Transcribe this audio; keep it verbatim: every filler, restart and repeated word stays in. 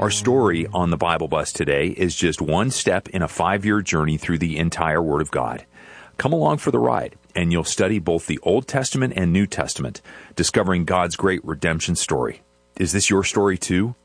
Our story on the Bible Bus today is just one step in a five-year journey through the entire Word of God. Come along for the ride, and you'll study both the Old Testament and New Testament, discovering God's great redemption story. Is this your story too?